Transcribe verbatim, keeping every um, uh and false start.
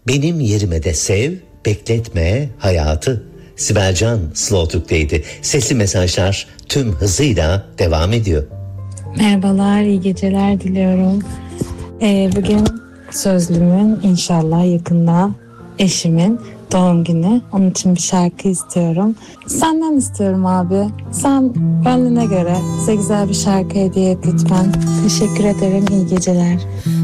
Benim yerime de sev, bekletme hayatı. Sibelcan Slow Türk'teydi. Sesli mesajlar tüm hızıyla devam ediyor. Merhabalar, iyi geceler diliyorum. Ee, bugün sözlümün inşallah yakında eşimin doğum günü. Onun için bir şarkı istiyorum. Senden istiyorum abi. Sen gönlüne göre bize güzel bir şarkı hediye et lütfen. Teşekkür ederim, iyi geceler.